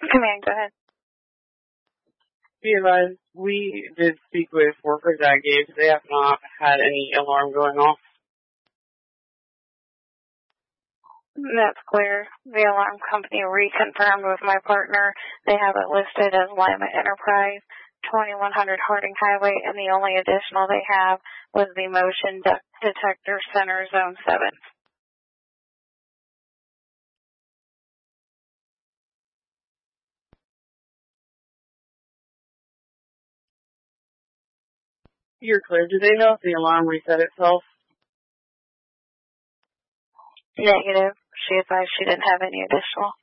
Command, go ahead. Be advised, we did speak with workers at Gabe's. They have not had any alarm going off. That's clear. The alarm company reconfirmed with my partner. They have it listed as Lima Enterprise, 2100 Harding Highway, and the only additional they have was the motion detector center zone 7. You're clear. Do they know if the alarm reset itself? Negative. She advised she didn't have any additional.